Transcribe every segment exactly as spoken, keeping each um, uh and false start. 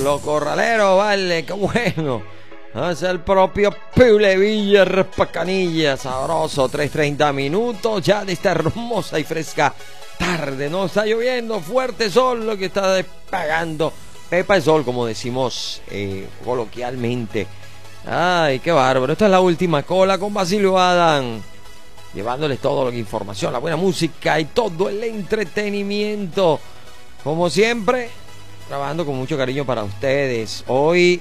los corraleros, vale, qué bueno. Es el propio Pule Villa Raspacanilla, sabroso, tres treinta minutos ya de esta hermosa y fresca tarde. No está lloviendo, fuerte sol lo que está despegando. Pepa el sol, como decimos eh, coloquialmente. Ay, qué bárbaro. Esta es la última cola con Basilio Adam, llevándoles todo lo que información, la buena música y todo el entretenimiento. Como siempre, trabajando con mucho cariño para ustedes. Hoy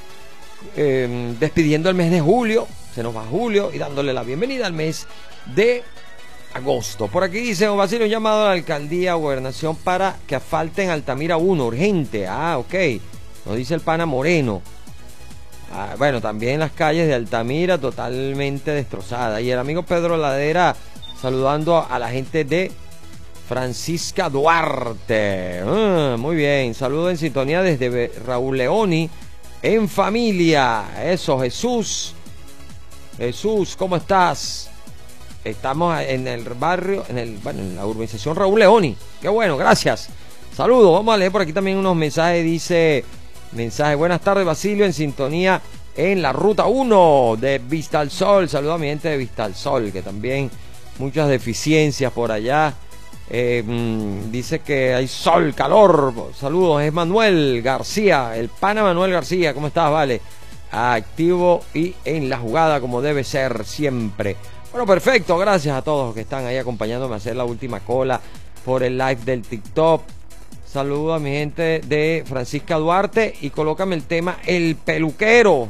eh, despidiendo el mes de julio, se nos va julio, y dándole la bienvenida al mes de agosto. Por aquí dice don Basilio, un llamado a la alcaldía o gobernación para que asfalten Altamira uno, urgente. Ah, ok, nos dice el pana Moreno. Ah, bueno, también las calles de Altamira totalmente destrozadas. Y el amigo Pedro Ladera saludando a la gente de Francisca Duarte. Ah, muy bien, saludo en sintonía desde Raúl Leoni, en familia. Eso, Jesús. Jesús, ¿cómo estás? Estamos en el barrio, en el, bueno, en la urbanización Raúl Leoni. Qué bueno, gracias. Saludos, vamos a leer por aquí también unos mensajes. Dice, mensaje, buenas tardes Basilio, en sintonía en la ruta uno de Vista al Sol. Saludos a mi gente de Vista al Sol, que también muchas deficiencias por allá. Eh, mmm, dice que hay sol, calor. Saludos, es Manuel García, el pana Manuel García. ¿Cómo estás, vale? Activo y en la jugada como debe ser siempre. Bueno, perfecto, gracias a todos los que están ahí acompañándome a hacer la última cola por el live del TikTok. Saludo a mi gente de Francisca Duarte y colócame el tema El Peluquero.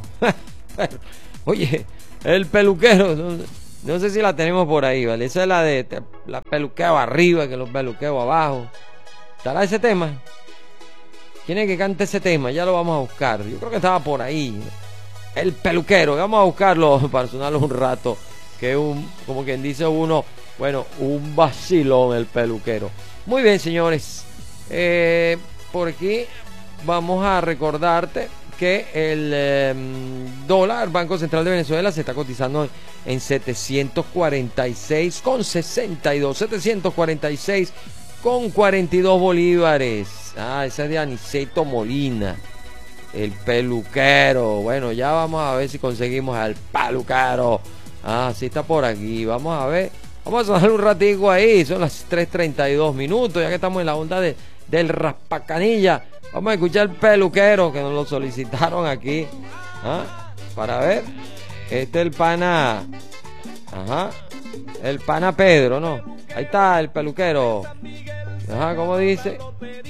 Oye, El Peluquero, no, no sé si la tenemos por ahí, ¿vale? Esa es la de la peluqueo arriba, que los peluqueo abajo. ¿Estará ese tema? ¿Quién es que cante ese tema? Ya lo vamos a buscar. Yo creo que estaba por ahí. El Peluquero, vamos a buscarlo para sonarlo un rato. Que es un, como quien dice uno, bueno, un vacilón El Peluquero. Muy bien, señores. Eh, por aquí vamos a recordarte que el eh, dólar Banco Central de Venezuela se está cotizando en setecientos cuarenta y seis con sesenta y dos, setecientos cuarenta y seis con cuarenta y dos bolívares. Ah, esa es de Aniceto Molina, El Peluquero. Bueno, ya vamos a ver si conseguimos al Peluquero. Ah, sí está por aquí. Vamos a ver. Vamos a sonar un ratico ahí. Son las tres treinta y dos minutos. Ya que estamos en la onda de, del Raspacanilla. Vamos a escuchar El Peluquero, que nos lo solicitaron aquí. ¿Ah? Para ver. Este es el pana. Ajá. El pana Pedro, ¿no? Ahí está El Peluquero. Ajá, ¿cómo dice?